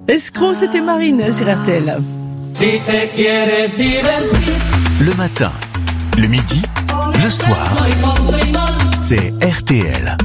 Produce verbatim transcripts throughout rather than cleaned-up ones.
Escroc, c'était Marine sur R T L. Le matin, le midi, le soir, c'est R T L.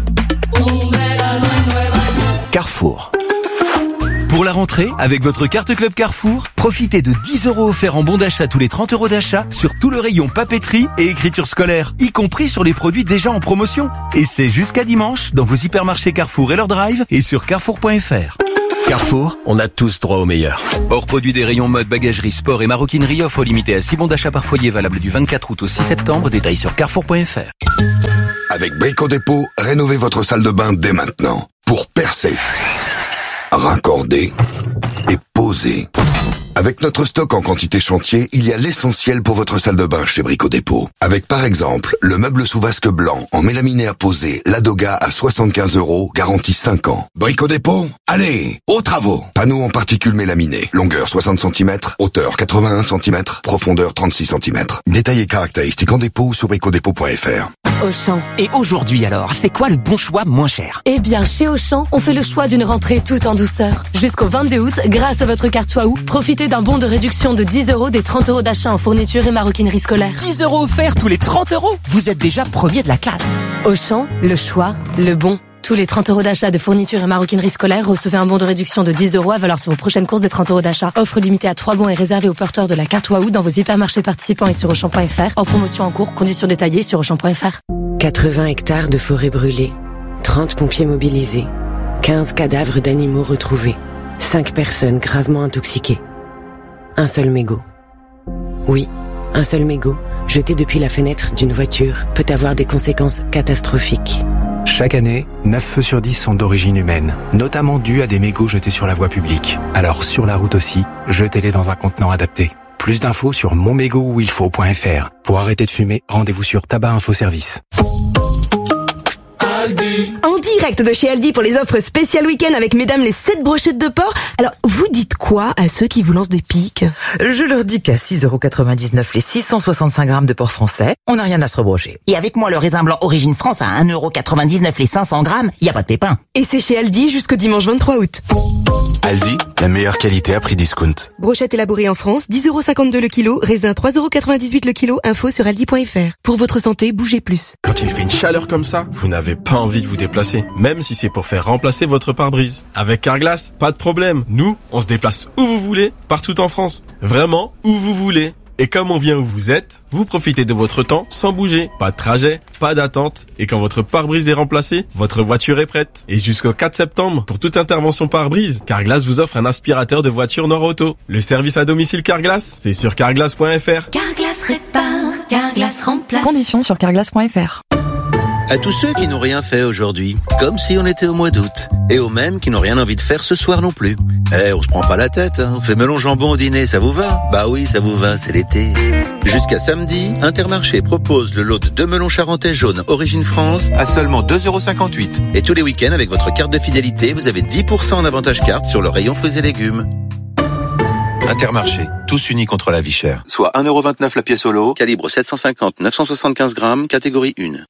Carrefour. Pour la rentrée, avec votre carte Club Carrefour, profitez de dix euros offerts en bon d'achat tous les trente euros d'achat sur tout le rayon papeterie et écriture scolaire, y compris sur les produits déjà en promotion. Et c'est jusqu'à dimanche dans vos hypermarchés Carrefour et leur drive et sur carrefour point f r. Carrefour, on a tous droit au meilleur. Hors produit des rayons mode, bagagerie, sport et maroquinerie, offre limitée à six bons d'achat par foyer valable du vingt-quatre août au six septembre. Détails sur carrefour point f r. Avec Brico Dépôt, rénovez votre salle de bain dès maintenant. Pour percer, raccorder et poser. Avec notre stock en quantité chantier, il y a l'essentiel pour votre salle de bain chez Brico Dépôt. Avec par exemple, le meuble sous vasque blanc en mélaminaire posé, Ladoga à soixante-quinze euros, garantie cinq ans. Brico Dépôt, allez, aux travaux. Panneau en particules mélaminées, longueur soixante centimètres, hauteur quatre-vingt-un centimètres, profondeur trente-six centimètres. Détails et caractéristiques en dépôt sur bricodépôt point f r. Auchan. Et aujourd'hui alors, c'est quoi le bon choix moins cher? Eh bien, chez Auchan, on fait le choix d'une rentrée toute en douceur. Jusqu'au vingt-deux août, grâce à votre carte Waouh, profitez d'un bon de réduction de dix euros des trente euros d'achat en fourniture et maroquinerie scolaire. dix euros offerts tous les trente euros? Vous êtes déjà premier de la classe. Auchan, le choix, le bon. Tous les trente euros d'achat de fourniture et maroquinerie scolaire, recevez un bon de réduction de dix euros à valoir sur vos prochaines courses des trente euros d'achat. Offre limitée à trois bons et réservée aux porteurs de la carte Waouh dans vos hypermarchés participants et sur auchan point f r. En promotion en cours, conditions détaillées sur auchan point f r. quatre-vingts hectares de forêt brûlée, trente pompiers mobilisés, quinze cadavres d'animaux retrouvés, cinq personnes gravement intoxiquées. Un seul mégot. Oui, un seul mégot, jeté depuis la fenêtre d'une voiture, peut avoir des conséquences catastrophiques. Chaque année, neuf feux sur dix sont d'origine humaine, notamment dus à des mégots jetés sur la voie publique. Alors sur la route aussi, jetez-les dans un contenant adapté. Plus d'infos sur mon mégot où il faut point f r. Pour arrêter de fumer, rendez-vous sur Tabac Info Service. En direct de chez Aldi pour les offres spéciales week-end avec mesdames les sept brochettes de porc. Alors, vous dites quoi à ceux qui vous lancent des piques? Je leur dis qu'à six euros quatre-vingt-dix-neuf les six cent soixante-cinq grammes de porc français, on n'a rien à se rebrocher. Et avec moi, le raisin blanc Origine France à un euro quatre-vingt-dix-neuf les cinq cents grammes, y a pas de pépin. Et c'est chez Aldi jusqu'au dimanche vingt-trois août. Aldi, la meilleure qualité à prix discount. Brochette élaborée en France, dix euros cinquante-deux le kilo, raisin trois euros quatre-vingt-dix-huit le kilo, info sur aldi point f r. Pour votre santé, bougez plus. Quand il fait une chaleur comme ça, vous n'avez pas envie de vous déplacer, même si c'est pour faire remplacer votre pare-brise. Avec Carglass, pas de problème. Nous, on se déplace où vous voulez, partout en France. Vraiment, où vous voulez. Et comme on vient où vous êtes, vous profitez de votre temps sans bouger. Pas de trajet, pas d'attente. Et quand votre pare-brise est remplacé, votre voiture est prête. Et jusqu'au quatre septembre, pour toute intervention pare-brise, Carglass vous offre un aspirateur de voiture Nord-Auto. Le service à domicile Carglass, c'est sur carglass point f r. Carglass répare, Carglass remplace. Conditions sur carglass point f r. À tous ceux qui n'ont rien fait aujourd'hui, comme si on était au mois d'août. Et aux mêmes qui n'ont rien envie de faire ce soir non plus. Eh, on se prend pas la tête, hein. On fait melon jambon au dîner, ça vous va? Bah oui, ça vous va, c'est l'été. Jusqu'à samedi, Intermarché propose le lot de deux melons charentais jaunes Origine France à seulement deux euros cinquante-huit. Et tous les week-ends, avec votre carte de fidélité, vous avez dix pour cent en avantage carte sur le rayon fruits et légumes. Intermarché, tous unis contre la vie chère. Soit un euro vingt-neuf la pièce au lot, calibre sept cent cinquante neuf cent soixante-quinze grammes, catégorie un.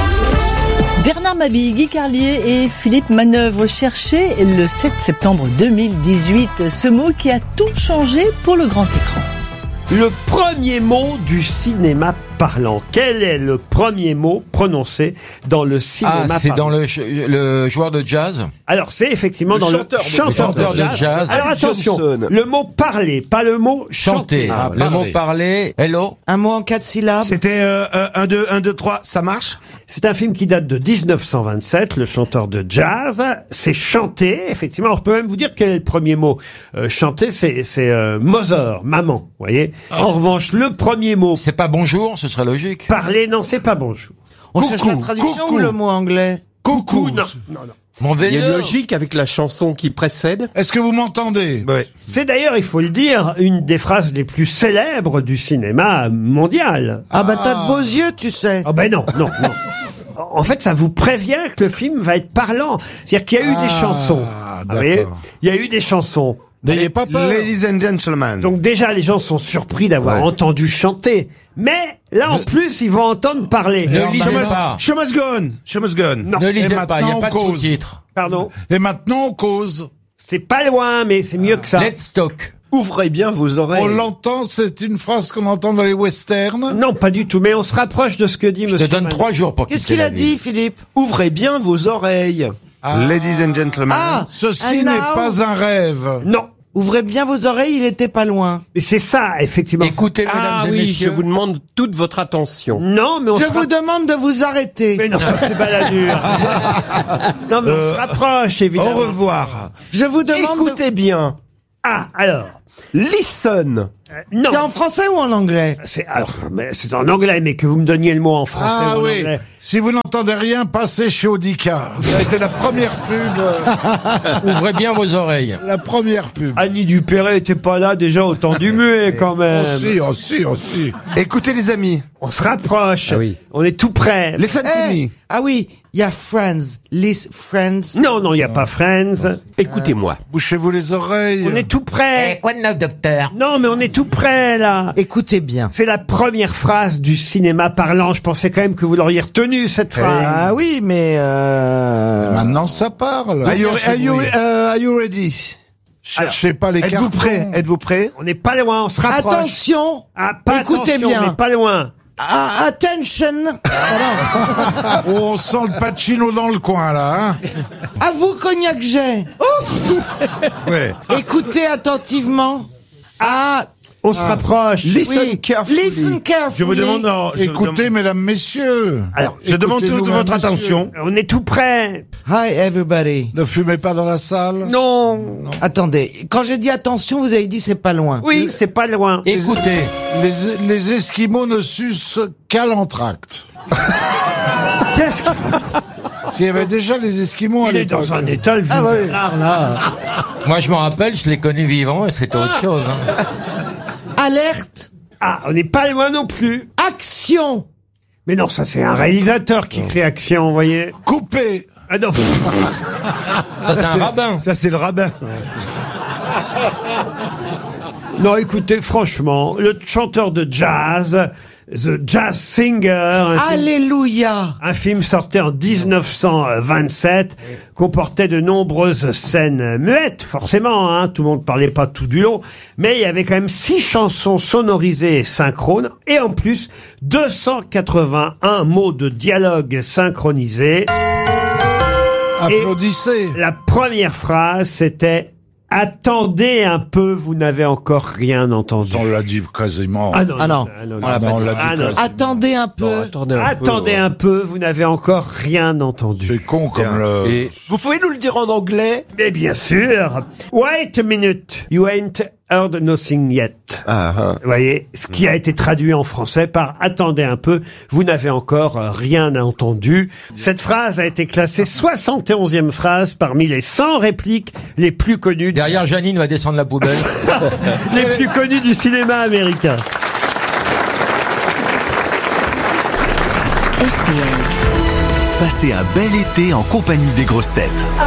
Bernard Mabille, Guy Carlier et Philippe Manœuvre cherchaient le sept septembre deux mille dix-huit ce mot qui a tout changé pour le grand écran. Le premier mot du cinéma parlant. Quel est le premier mot prononcé dans le cinéma ah, c'est parlant? dans le, le joueur de jazz. Alors, c'est effectivement le dans chanteur le de, chanteur, chanteur de, jazz. de jazz. Alors attention, Johnson. Le mot parler, pas le mot chanter. chanter. Ah, le mot parler, hello. Un mot en quatre syllabes. C'était euh, un, deux, un, deux, trois, ça marche? C'est un film qui date de dix-neuf cent vingt-sept, le chanteur de jazz. C'est chanter, effectivement. Alors, je peux même vous dire quel est le premier mot. Euh, chanter, c'est, c'est euh, mother, maman, vous voyez. Ah. En revanche, le premier mot... C'est pas bonjour, ce serait logique. Parler, non, c'est pas bonjour. On coucou, cherche la traduction coucou. ou le mot anglais? Coucou, non, non, non. Mon Il y a une logique avec la chanson qui précède. Est-ce que vous m'entendez? Ouais. C'est d'ailleurs, il faut le dire, une des phrases les plus célèbres du cinéma mondial. Ah bah t'as de beaux yeux, tu sais. Ah ben non, non, non. En fait, ça vous prévient que le film va être parlant. C'est-à-dire qu'il y a eu Ah, des chansons. Vous voyez, il y a eu des chansons. N'ayez pas peur. Ladies and gentlemen. Donc déjà, les gens sont surpris d'avoir Ouais. entendu chanter. Mais là, en Ne- plus, ils vont entendre parler. Ne Alors, lisez je me- pas. Show must go on. Show must go on. Non. Ne lisez Et pas, il n'y a maintenant, pas de on cause. sous-titres. Pardon. Et maintenant, on cause. C'est pas loin, mais c'est mieux que ça. Let's talk. Ouvrez bien vos oreilles. On l'entend, c'est une phrase qu'on entend dans les westerns. Non, pas du tout, mais on se rapproche de ce que dit Je monsieur. te donne Manon. trois jours pour Qu'est-ce quitter qu'il la a ville. dit, Philippe? Ouvrez bien vos oreilles. Ah. Ladies and gentlemen. Ah, Ceci and n'est now- pas un rêve. Non. Ouvrez bien vos oreilles, il était pas loin. Mais c'est ça, effectivement. Écoutez, mesdames Ah et oui, messieurs. je vous demande toute votre attention. Non, mais on Je se vous rapp- demande de vous arrêter. Mais non, ça c'est baladure. Non, mais on se rapproche, évidemment. Au revoir. Je vous demande de... Écoutez bien. Ah, alors. Listen. Euh, non. C'est en français ou en anglais? C'est alors, mais c'est en anglais, mais que vous me donniez le mot en français Ah ou en oui, anglais. si vous n'entendez rien, passez chez Audica. Ça a été la première pub. euh, Ouvrez bien vos oreilles. la première pub. Annie Dupéret était pas là déjà au temps du muet quand même. Aussi, aussi, aussi. Écoutez les amis. On se rapproche. Ah oui. On est tout près. Listen to Eh, me. ah oui, il y a Friends. List Friends. Non, non, il n'y a pas Friends. Écoutez-moi. Bouchez-vous les oreilles. On est tout près. Eh, quoi de neuf, docteur? Non, mais on est tout près là. Écoutez bien. C'est la première phrase du cinéma parlant. Je pensais quand même que vous l'auriez retenue cette phrase. Ah oui, mais euh... Maintenant, ça parle. Are you, are you, uh, are you ready? Cherchez pas les cartons. Êtes-vous prêts? Êtes-vous prêts? On n'est pas loin, on se rapproche. Attention. Ah, pas Écoutez attention, bien. mais pas loin. Ah, attention. Oh, on sent le Pacino dans le coin, là, hein. À vous, Cognac Jet. Ouais. Écoutez attentivement. Ah, On se rapproche. Listen oui. carefully. Listen carefully. Je vous demande, non, je vous Écoutez, mesdames, messieurs. Alors, Je demande Écoutez-nous, toute votre mesdames, attention. On est tout près. Hi everybody. Ne fumez pas dans la salle. Non. Attendez, quand j'ai dit attention, vous avez dit c'est pas loin. Oui, c'est pas loin. Écoutez. Les, les Esquimaux ne sucent qu'à l'entracte. Qu'est-ce que- S'il y avait déjà les Esquimaux à Il est l'époque. dans un état, le Ah ouais. vieillard, là. Moi, je m'en rappelle, je l'ai connu vivant et c'était autre chose. Hein. Alerte. Ah, on n'est pas loin non plus. Action. Mais non, ça c'est un réalisateur qui crée action, vous voyez. Coupé. Ah non. Ça, c'est un rabbin. Ça, c'est le rabbin. Non, écoutez, franchement, le chanteur de jazz, The Jazz Singer, un, film, Alléluia. un film sorti en dix-neuf cent vingt-sept, comportait de nombreuses scènes muettes, forcément, hein, tout le monde parlait pas tout du long, mais il y avait quand même six chansons sonorisées et synchrones, et en plus, deux cent quatre-vingt-un mots de dialogue synchronisés. Applaudissez. La première phrase, c'était « Attendez un peu, vous n'avez encore rien entendu ». On l'a dit quasiment. Ah non, Ah non. ah non, On l'a non. pas dit. Ah non. Attendez un peu. Attendez un Attendez peu. un peu, vous n'avez encore rien entendu. C'est con comme le... Et vous pouvez nous le dire en anglais? Mais bien sûr. Wait a minute, you ain't heard nothing yet. Ah, ah. Vous voyez, ce qui a été traduit en français par « Attendez un peu, vous n'avez encore euh, rien entendu ». Cette phrase a été classée soixante et onzième phrase parmi les cent répliques les plus connues, du- Derrière, Janine va descendre la poubelle. les plus connues du cinéma américain. Passez un bel été en compagnie des grosses têtes.